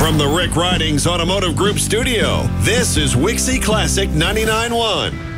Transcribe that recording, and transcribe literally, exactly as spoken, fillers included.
From the Rick Ridings Automotive Group studio, this is Wixie Classic ninety-nine point one.